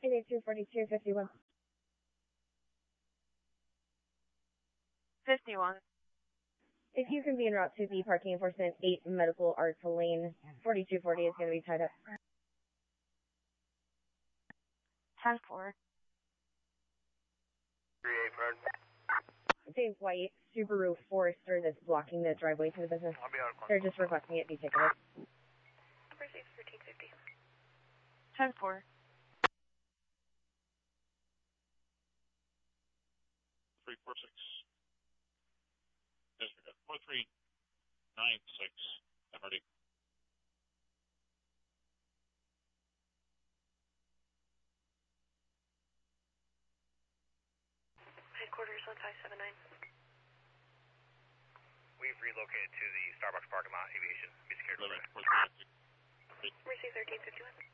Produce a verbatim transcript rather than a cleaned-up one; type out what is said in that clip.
eighty-two forty-two fifty-one. fifty-one. If you can be en route to the parking enforcement, eight medical arts lane, forty-two forty is going to be tied up. ten four. three eight, Fred. It's a white Subaru Forester that's blocking the driveway to the business. I'll be out of They're just requesting it be taken out. Receive thirteen fifty. ten four. three four six. Disregard. four three nine six. I'm ready. Headquarters one five seven nine. We've relocated to the Starbucks parking lot, aviation. Be secured. eleven four three nine two. Receive thirteen fifty-one.